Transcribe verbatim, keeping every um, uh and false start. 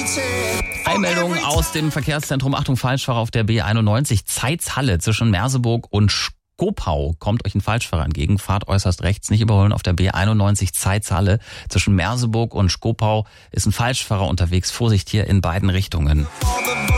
Eilmeldung aus dem Verkehrszentrum. Achtung, Falschfahrer auf der B einundneunzig. Zeitz-Halle zwischen Merseburg und Skopau. Kommt euch ein Falschfahrer entgegen. Fahrt äußerst rechts, nicht überholen auf der B einundneunzig Zeitz-Halle. Zwischen Merseburg und Skopau ist ein Falschfahrer unterwegs. Vorsicht hier in beiden Richtungen.